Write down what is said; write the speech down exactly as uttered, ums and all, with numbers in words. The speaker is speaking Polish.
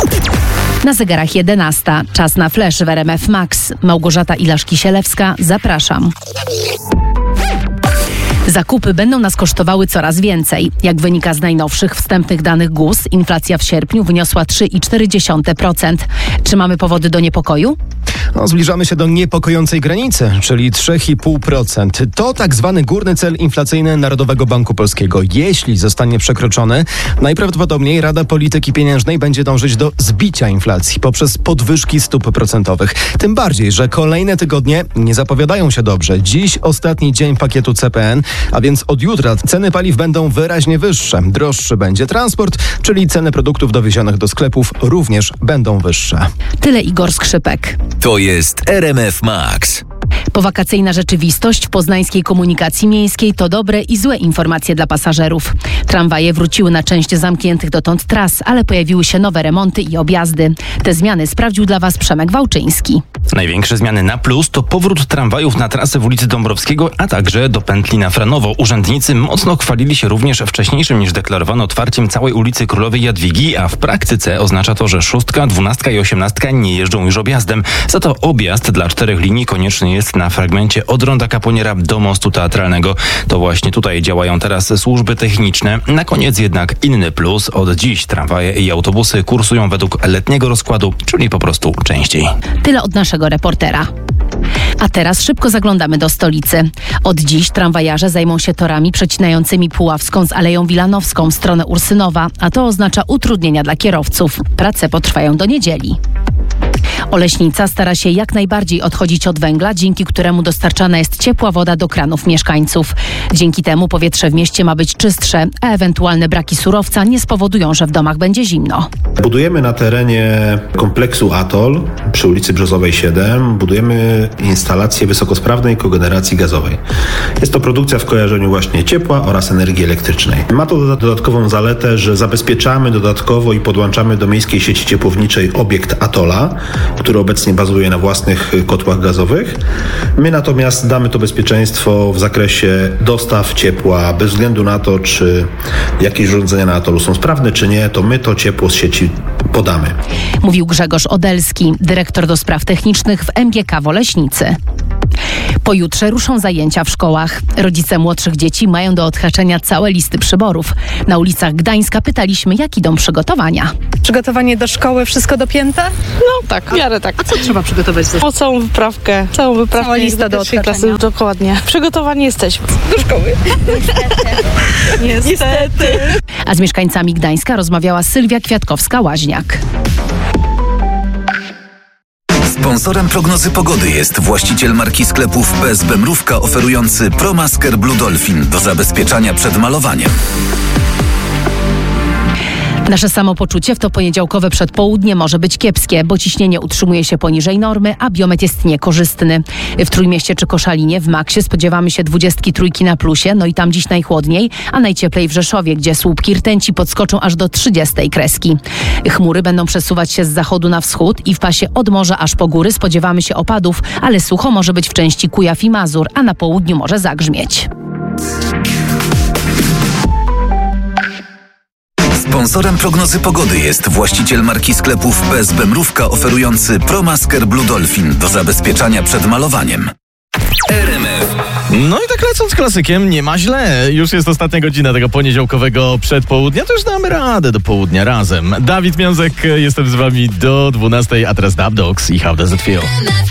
Na zegarach jedenasta. Czas na flash w R M F Max. Małgorzata Ilasz-Kisielewska. Zapraszam. Zakupy będą nas kosztowały coraz więcej. Jak wynika z najnowszych wstępnych danych G U S, inflacja w sierpniu wyniosła trzy i cztery dziesiąte procent. Czy mamy powody do niepokoju? No, zbliżamy się do niepokojącej granicy, czyli trzy i pół procent. To tak zwany górny cel inflacyjny Narodowego Banku Polskiego. Jeśli zostanie przekroczony, najprawdopodobniej Rada Polityki Pieniężnej będzie dążyć do zbicia inflacji poprzez podwyżki stóp procentowych. Tym bardziej, że kolejne tygodnie nie zapowiadają się dobrze. Dziś ostatni dzień pakietu C P N, a więc od jutra ceny paliw będą wyraźnie wyższe. Droższy będzie transport, czyli ceny produktów dowiezionych do sklepów również będą wyższe. Tyle Igor Skrzypek. To jest R M F Max. Powakacyjna rzeczywistość w poznańskiej komunikacji miejskiej to dobre i złe informacje dla pasażerów. Tramwaje wróciły na część zamkniętych dotąd tras, ale pojawiły się nowe remonty i objazdy. Te zmiany sprawdził dla Was Przemek Wałczyński. Największe zmiany na plus to powrót tramwajów na trasę w ulicy Dąbrowskiego, a także do pętli na Franowo. Urzędnicy mocno chwalili się również wcześniejszym niż deklarowano otwarciem całej ulicy Królowej Jadwigi, a w praktyce oznacza to, że szóstka, dwunastka i osiemnastka nie jeżdżą już objazdem. Za to objazd dla czterech linii konieczny jest na fragmencie od Ronda Kaponiera do Mostu Teatralnego. To właśnie tutaj działają teraz służby techniczne. Na koniec jednak inny plus. Od dziś tramwaje i autobusy kursują według letniego rozkładu, czyli po prostu częściej. Tyle od naszego reportera. A teraz szybko zaglądamy do stolicy. Od dziś tramwajarze zajmą się torami przecinającymi Puławską z Aleją Wilanowską w stronę Ursynowa, a to oznacza utrudnienia dla kierowców. Prace potrwają do niedzieli. Oleśnica stara się jak najbardziej odchodzić od węgla, dzięki któremu dostarczana jest ciepła woda do kranów mieszkańców. Dzięki temu powietrze w mieście ma być czystsze, a ewentualne braki surowca nie spowodują, że w domach będzie zimno. Budujemy na terenie kompleksu Atol przy ulicy Brzozowej siedem, budujemy instalację wysokosprawnej kogeneracji gazowej. Jest to produkcja w kojarzeniu właśnie ciepła oraz energii elektrycznej. Ma to dodatkową zaletę, że zabezpieczamy dodatkowo i podłączamy do miejskiej sieci ciepłowniczej obiekt Atola, który obecnie bazuje na własnych kotłach gazowych. My natomiast damy to bezpieczeństwo w zakresie dostaw ciepła, bez względu na to, czy jakieś urządzenia na Atolu są sprawne, czy nie, to my to ciepło z sieci podamy. Mówił Grzegorz Odelski, dyrektor do spraw technicznych w M G K w Oleśnicy. Pojutrze ruszą zajęcia w szkołach. Rodzice młodszych dzieci mają do odhaczenia całe listy przyborów. Na ulicach Gdańska pytaliśmy, jak idą przygotowania. Przygotowanie do szkoły, wszystko dopięte? No tak, w miarę tak. A co trzeba przygotować? O całą wyprawkę, całą wyprawkę. Cała lista do pierwszej odhaczenia. klasy. Dokładnie. Przygotowani jesteśmy. Do szkoły. Niestety. Niestety. A z mieszkańcami Gdańska rozmawiała Sylwia Kwiatkowska-Łaźniak. Sponsorem prognozy pogody jest właściciel marki sklepów P S B Mrówka oferujący ProMasker Blue Dolphin do zabezpieczania przed malowaniem. Nasze samopoczucie w to poniedziałkowe przedpołudnie może być kiepskie, bo ciśnienie utrzymuje się poniżej normy, a biometr jest niekorzystny. W Trójmieście czy Koszalinie w Maksie spodziewamy się dwudziestki trójki na plusie, no i tam dziś najchłodniej, a najcieplej w Rzeszowie, gdzie słupki rtęci podskoczą aż do trzydziestej kreski. Chmury będą przesuwać się z zachodu na wschód i w pasie od morza aż po góry spodziewamy się opadów, ale sucho może być w części Kujaw i Mazur, a na południu może zagrzmieć. Sponsorem prognozy pogody jest właściciel marki sklepów P S B Mrówka oferujący ProMasker Blue Dolphin do zabezpieczania przed malowaniem. R M F. No i tak lecąc klasykiem, nie ma źle. Już jest ostatnia godzina tego poniedziałkowego przedpołudnia, to już damy radę do południa razem. Dawid Miązek, jestem z wami do dwunastej, a teraz Dub Dogs i How Does It Feel?